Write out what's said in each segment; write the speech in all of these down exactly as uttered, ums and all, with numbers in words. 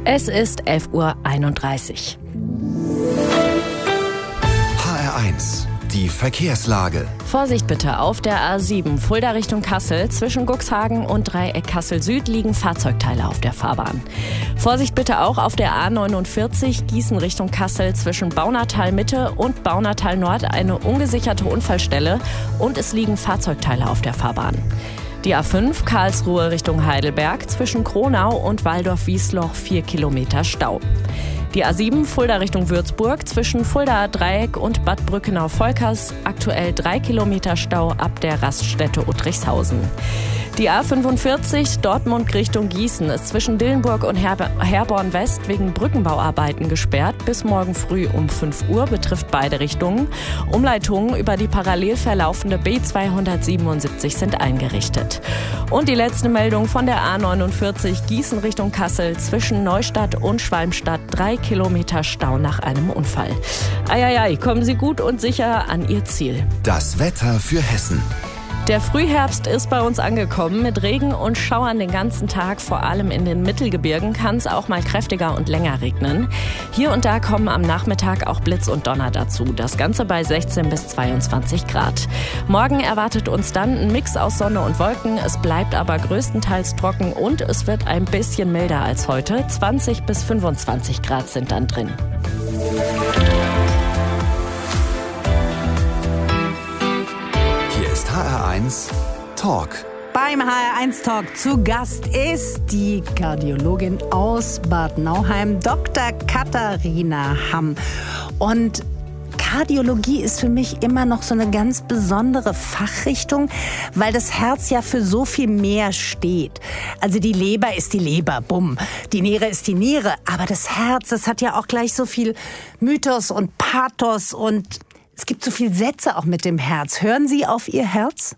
Es ist elf Uhr einunddreißig. H R eins, die Verkehrslage. Vorsicht bitte, auf der A sieben, Fulda Richtung Kassel. Zwischen Cuxhagen und Dreieck Kassel Süd liegen Fahrzeugteile auf der Fahrbahn. Vorsicht bitte auch auf der A neunundvierzig, Gießen Richtung Kassel. Zwischen Baunatal Mitte und Baunatal Nord eine ungesicherte Unfallstelle und es liegen Fahrzeugteile auf der Fahrbahn. Die A fünf, Karlsruhe Richtung Heidelberg, zwischen Kronau und Waldorf-Wiesloch vier Kilometer Stau. Die A sieben, Fulda Richtung Würzburg, zwischen Fuldaer Dreieck und Bad Brückenau-Volkers, aktuell drei Kilometer Stau ab der Raststätte Uttrichshausen. Die A fünfundvierzig, Dortmund Richtung Gießen, ist zwischen Dillenburg und Herbe- Herborn West wegen Brückenbauarbeiten gesperrt. Bis morgen früh um fünf Uhr, betrifft beide Richtungen. Umleitungen über die parallel verlaufende B zweihundertsiebenundsiebzig sind eingerichtet. Und die letzte Meldung von der A neunundvierzig, Gießen Richtung Kassel, zwischen Neustadt und Schwalmstadt, drei Kilometer Stau nach einem Unfall. Eieiei, kommen Sie gut und sicher an Ihr Ziel. Das Wetter für Hessen. Der Frühherbst ist bei uns angekommen. Mit Regen und Schauern den ganzen Tag, vor allem in den Mittelgebirgen, kann es auch mal kräftiger und länger regnen. Hier und da kommen am Nachmittag auch Blitz und Donner dazu. Das Ganze bei sechzehn bis zweiundzwanzig Grad. Morgen erwartet uns dann ein Mix aus Sonne und Wolken. Es bleibt aber größtenteils trocken und es wird ein bisschen milder als heute. zwanzig bis fünfundzwanzig Grad sind dann drin. H R eins Talk. Beim H R eins Talk zu Gast ist die Kardiologin aus Bad Nauheim, Doktor Katharina Hamm. Und Kardiologie ist für mich immer noch so eine ganz besondere Fachrichtung, weil das Herz ja für so viel mehr steht. Also die Leber ist die Leber, bumm. Die Niere ist die Niere. Aber das Herz, das hat ja auch gleich so viel Mythos und Pathos und es gibt so viele Sätze auch mit dem Herz. Hören Sie auf Ihr Herz?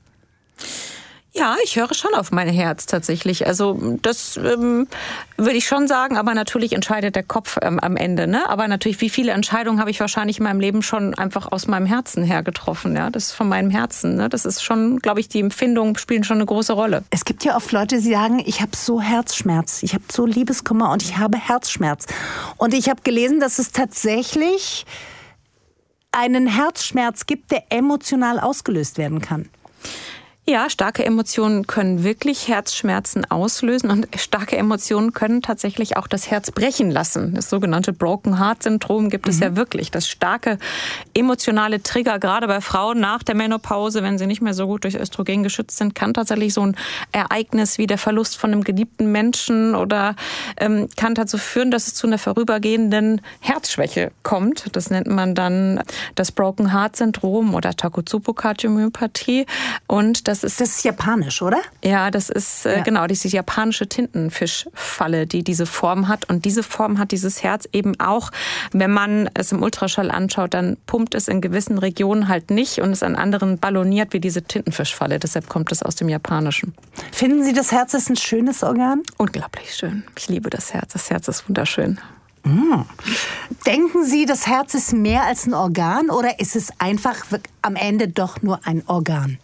Ja, ich höre schon auf mein Herz tatsächlich. Also das ähm, würde ich schon sagen, aber natürlich entscheidet der Kopf ähm, am Ende. Ne? Aber natürlich, wie viele Entscheidungen habe ich wahrscheinlich in meinem Leben schon einfach aus meinem Herzen her getroffen. Ja? Das ist von meinem Herzen. Ne? Das ist schon, glaube ich, die Empfindungen spielen schon eine große Rolle. Es gibt ja oft Leute, die sagen, ich habe so Herzschmerz, ich habe so Liebeskummer und ich habe Herzschmerz. Und ich habe gelesen, dass es tatsächlich einen Herzschmerz gibt, der emotional ausgelöst werden kann. Ja, starke Emotionen können wirklich Herzschmerzen auslösen und starke Emotionen können tatsächlich auch das Herz brechen lassen. Das sogenannte Broken Heart Syndrom gibt es mhm. ja wirklich. Das starke emotionale Trigger, gerade bei Frauen nach der Menopause, wenn sie nicht mehr so gut durch Östrogen geschützt sind, kann tatsächlich so ein Ereignis wie der Verlust von einem geliebten Menschen oder ähm, kann dazu führen, dass es zu einer vorübergehenden Herzschwäche kommt. Das nennt man dann das Broken Heart Syndrom oder Takotsubo-Kardiomyopathie und das ist, das ist japanisch, oder? Ja, das ist äh, ja. genau diese japanische Tintenfischfalle, die diese Form hat. Und diese Form hat dieses Herz eben auch. Wenn man es im Ultraschall anschaut, dann pumpt es in gewissen Regionen halt nicht und ist an anderen balloniert wie diese Tintenfischfalle. Deshalb kommt es aus dem Japanischen. Finden Sie, das Herz ist ein schönes Organ? Unglaublich schön. Ich liebe das Herz. Das Herz ist wunderschön. Mm. Denken Sie, das Herz ist mehr als ein Organ oder ist es einfach am Ende doch nur ein Organ?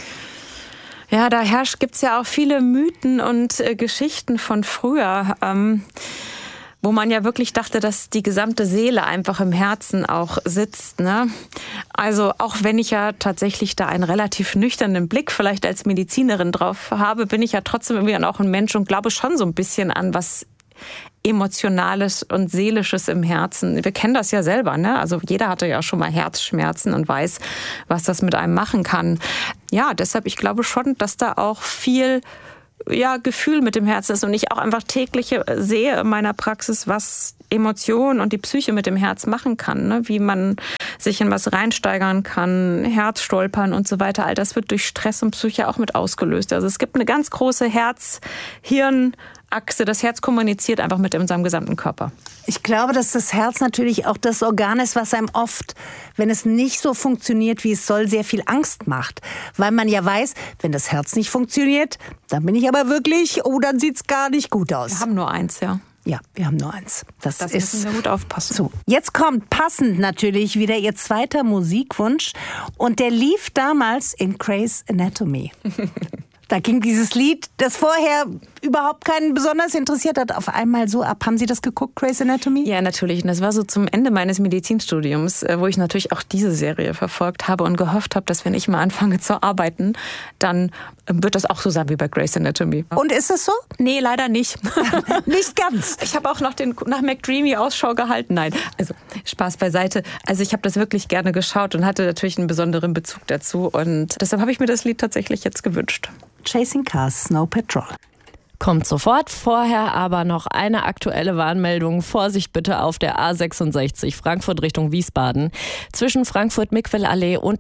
Ja, da herrscht, gibt's ja auch viele Mythen und äh, Geschichten von früher, ähm, wo man ja wirklich dachte, dass die gesamte Seele einfach im Herzen auch sitzt. Ne? Also auch wenn ich ja tatsächlich da einen relativ nüchternen Blick vielleicht als Medizinerin drauf habe, bin ich ja trotzdem irgendwie auch ein Mensch und glaube schon so ein bisschen an was Emotionales und Seelisches im Herzen. Wir kennen das ja selber, ne? Also jeder hatte ja schon mal Herzschmerzen und weiß, was das mit einem machen kann. Ja, deshalb, ich glaube schon, dass da auch viel ja, Gefühl mit dem Herzen ist und ich auch einfach täglich sehe in meiner Praxis, was Emotionen und die Psyche mit dem Herz machen kann, ne? Wie man sich in was reinsteigern kann, Herzstolpern und so weiter. All das wird durch Stress und Psyche auch mit ausgelöst. Also es gibt eine ganz große Herz-Hirn-Achse. Das Herz kommuniziert einfach mit unserem gesamten Körper. Ich glaube, dass das Herz natürlich auch das Organ ist, was einem oft, wenn es nicht so funktioniert, wie es soll, sehr viel Angst macht. Weil man ja weiß, wenn das Herz nicht funktioniert, dann bin ich aber wirklich, oh, dann sieht's gar nicht gut aus. Wir haben nur eins, ja. Ja, wir haben nur eins. Das, das ist müssen wir gut aufpassen. So, jetzt kommt passend natürlich wieder Ihr zweiter Musikwunsch. Und der lief damals in Grey's Anatomy. Da ging dieses Lied, das vorher überhaupt keinen besonders interessiert hat, auf einmal so ab. Haben Sie das geguckt, Grey's Anatomy? Ja, natürlich. Und das war so zum Ende meines Medizinstudiums, wo ich natürlich auch diese Serie verfolgt habe und gehofft habe, dass wenn ich mal anfange zu arbeiten, dann wird das auch so sein wie bei Grey's Anatomy. Und ist es so? Nee, leider nicht. Nicht ganz. Ich habe auch nach, den, nach McDreamy Ausschau gehalten. Nein, also Spaß beiseite. Also ich habe das wirklich gerne geschaut und hatte natürlich einen besonderen Bezug dazu. Und deshalb habe ich mir das Lied tatsächlich jetzt gewünscht. Chasing Cars, Snow Patrol. Kommt sofort, vorher aber noch eine aktuelle Warnmeldung. Vorsicht bitte auf der A sechsundsechzig Frankfurt Richtung Wiesbaden. Zwischen Frankfurt-Mickwel-Allee und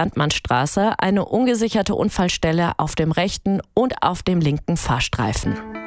Ludwig-Landmann-Straße eine ungesicherte Unfallstelle auf dem rechten und auf dem linken Fahrstreifen.